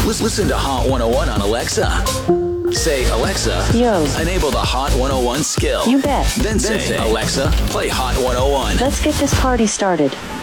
Listen to Hot 101 on Alexa. Say, Alexa, Yo. enable the Hot 101 skill. You bet. Then say, Alexa, play Hot 101. Let's get this party started.